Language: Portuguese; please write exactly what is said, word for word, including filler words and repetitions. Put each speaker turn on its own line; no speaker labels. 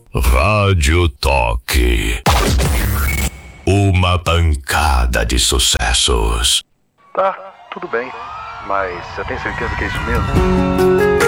Rádio Toque. Uma pancada de sucessos.
Tá, tudo bem. Mas você tem certeza que é isso mesmo?